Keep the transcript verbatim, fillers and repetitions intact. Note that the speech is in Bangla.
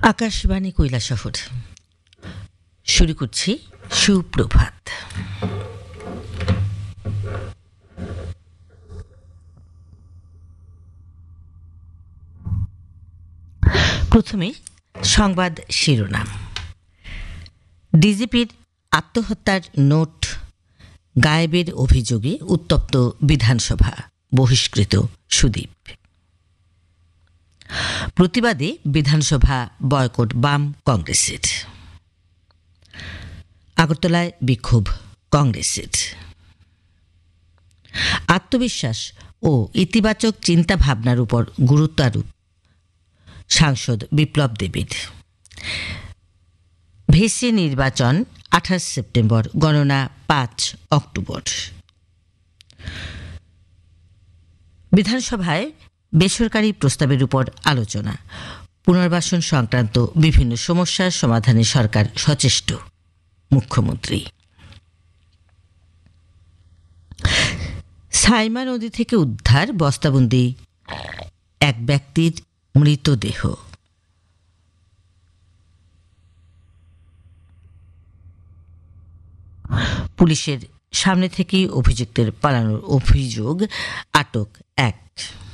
আকাশবাণী কৈলাসহর শুরু করছি সুপ্রভাত। প্রথমে সংবাদ শিরোনাম। ডিজিপির আত্মহত্যার নোট গায়েবের অভিযোগে উত্তপ্ত বিধানসভা, বহিষ্কৃত সুদীপ। প্রতিবাদে বিধানসভা বয়কট বাম কংগ্রেসের। আগরতলায় বিক্ষোভ কংগ্রেসের। আত্মবিশ্বাস ও ইতিবাচক চিন্তাভাবনার উপর গুরুত্ব আরোপ সাংসদ বিপ্লব দেবের। ভেসে নির্বাচন আঠাশ সেপ্টেম্বর, গণনা পাঁচ অক্টোবর। বিধানসভায় বেসরকারি প্রস্তাবের উপর আলোচনা। পুনর্বাসন সংক্রান্ত বিভিন্ন সমস্যার সমাধানে সরকার সচেষ্ট, মুখ্যমন্ত্রী। সাইমা নদী থেকে উদ্ধার বস্তাবন্দি এক ব্যক্তির মৃতদেহ। পুলিশের সামনে থেকেই অভিযুক্তের পালানোর অভিযোগ, আটক এক।